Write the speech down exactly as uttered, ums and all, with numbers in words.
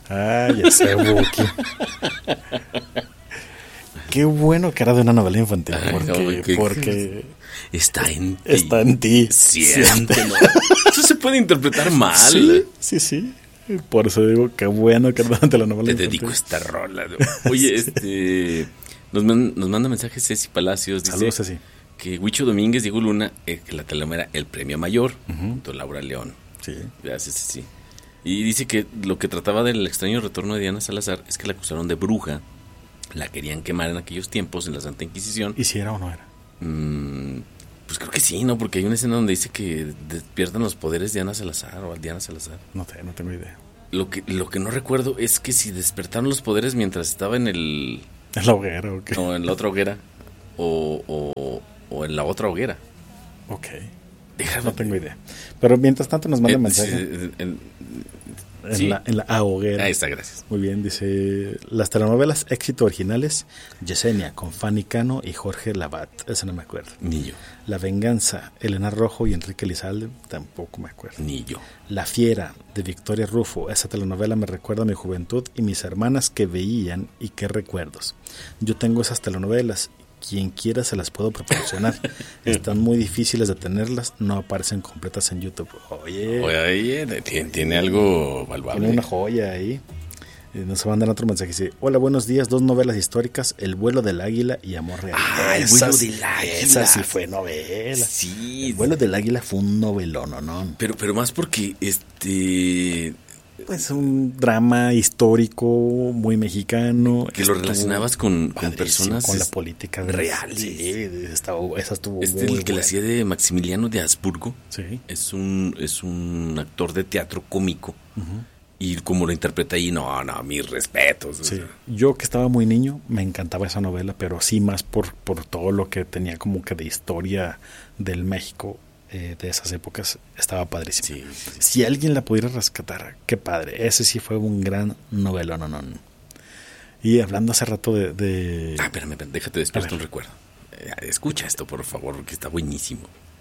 Ah, ya sé, Buki. Qué bueno que era de una novela infantil. Porque, Ay, no, ¿qué, porque qué? Está en ti. Está en ti. Siéntelo. Eso se puede interpretar mal. Sí, sí, sí. Por eso digo, qué bueno que era de la novela Te infantil. dedico esta rola. Oye, este... Nos, man, nos manda mensaje Ceci Palacios. Dice Saludos, Ceci. Que Huicho Domínguez, Diego Luna, eh, que la telenovela El Premio Mayor, uh-huh. junto a Laura León. Sí. Gracias, Ceci. Y dice que lo que trataba del extraño retorno de Diana Salazar es que la acusaron de bruja. La querían quemar en aquellos tiempos, en la Santa Inquisición. ¿Y si era o no era? Mm, pues creo que sí, ¿no? Porque hay una escena donde dice que despiertan los poderes de Diana Salazar o Diana Salazar. No sé, no tengo idea. Lo que, lo que no recuerdo es que si despertaron los poderes mientras estaba en el... ¿En la hoguera o qué? O en la otra hoguera. O, o, o en la otra hoguera. Ok. Déjame. No tengo idea. Pero mientras tanto nos manda eh, mensaje. Eh, eh, En, sí. la, en la hoguera. Ahí está, gracias. Muy bien, dice... Las telenovelas éxito originales, Yesenia, con Fanny Cano y Jorge Lavat. Esa no me acuerdo. Ni yo. La Venganza, Elena Rojo y Enrique Lizalde. Tampoco me acuerdo. Ni yo. La Fiera, de Victoria Rufo. Esa telenovela me recuerda a mi juventud y mis hermanas que veían y qué recuerdos. Yo tengo esas telenovelas. Quien quiera se las puedo proporcionar. Están muy difíciles de tenerlas, no aparecen completas en YouTube. Oye, Oye tiene, tiene algo valuable. Tiene una joya ahí. Nos mandan otro mensaje. Dice: hola, buenos días. Dos novelas históricas: El vuelo del águila y Amor real. Ah, El vuelo del águila. Esa sí fue novela. Sí. El vuelo del águila fue un novelón, ¿no? no. Pero, pero más porque este. Pues un drama histórico muy mexicano. Que lo relacionabas con, con personas. Con la política real. Sí, estaba, esa estuvo Este, muy el que buena. la hacía de Maximiliano de Habsburgo. Sí. Es un, es un actor de teatro cómico. Uh-huh. Y como lo interpreta ahí, no, no, mis respetos. Sí. Yo que estaba muy niño, me encantaba esa novela, pero sí más por, por todo lo que tenía como que de historia del México. Eh, de esas épocas estaba padrísimo. Sí, sí, sí. Si alguien la pudiera rescatar, qué padre. Ese sí fue un gran novela, no, no. Y hablando hace rato de... de... Ah, espérame, déjate despierto un recuerdo. Eh, escucha esto, por favor, porque está buenísimo.